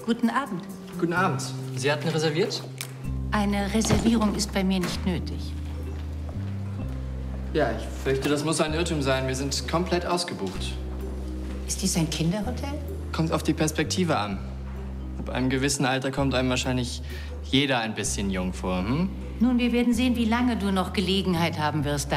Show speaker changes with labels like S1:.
S1: Guten Abend.
S2: Guten Abend. Sie hatten reserviert?
S1: Eine Reservierung ist bei mir nicht nötig.
S2: Ja, ich fürchte, das muss ein Irrtum sein. Wir sind komplett ausgebucht.
S1: Ist dies ein Kinderhotel?
S2: Kommt auf die Perspektive an. Ab einem gewissen Alter kommt einem wahrscheinlich jeder ein bisschen jung vor, hm?
S1: Nun, wir werden sehen, wie lange du noch Gelegenheit haben wirst,